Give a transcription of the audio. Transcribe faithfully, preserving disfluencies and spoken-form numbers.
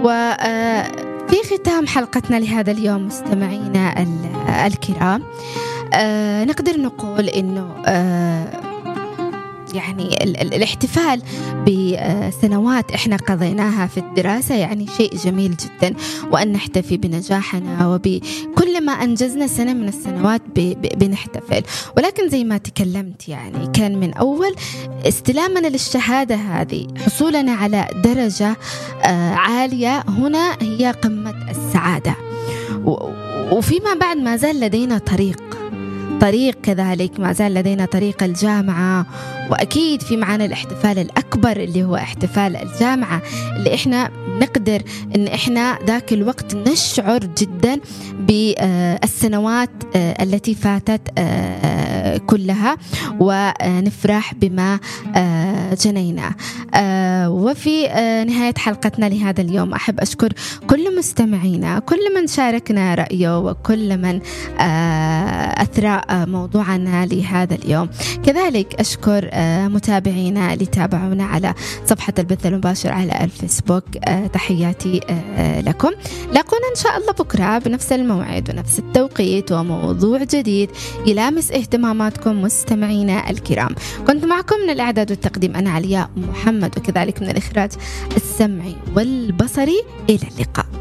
وفي ختام حلقتنا لهذا اليوم مستمعينا الكرام نقدر نقول إنه يعني الاحتفال بسنوات إحنا قضيناها في الدراسة يعني شيء جميل جدا، وأن نحتفي بنجاحنا وبكل ما أنجزنا سنة من السنوات بنحتفل. ولكن زي ما تكلمت يعني كان من أول استلامنا للشهادة هذه، حصولنا على درجة عالية، هنا هي قمة السعادة. وفيما بعد ما زال لدينا طريق طريق كذلك، ما زال لدينا طريق الجامعة، وأكيد في معانا الاحتفال الأكبر اللي هو احتفال الجامعة، اللي إحنا نقدر إن إحنا ذاك الوقت نشعر جدا بالسنوات التي فاتت كلها ونفرح بما جنينا. وفي نهاية حلقتنا لهذا اليوم أحب أشكر كل مستمعينا، كل من شاركنا رأيه، وكل من أثرى موضوعنا لهذا اليوم. كذلك أشكر متابعينا اللي تابعونا على صفحة البث المباشر على الفيسبوك. تحياتي لكم. لاقونا إن شاء الله بكرة بنفس الموعد ونفس التوقيت وموضوع جديد يلامس اهتماماتكم مستمعينا الكرام. كنت معكم من الإعداد والتقديم أنا علياء محمد، وكذلك من الإخراج السمعي والبصري. إلى اللقاء.